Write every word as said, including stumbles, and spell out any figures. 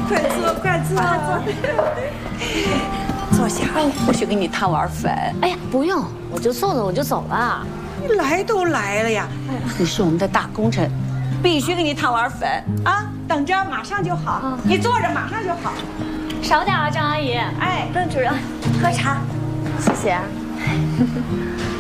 快坐，快坐，坐下。 我去给你烫碗粉。 哎呀，不用，我就坐着我就走了。 你来都来了呀， 你是我们的大功臣，必须给你烫碗粉啊！等着，马上就好。你坐着，马上就好。 少点啊，张阿姨。 哎， 邓主任，喝茶，谢谢。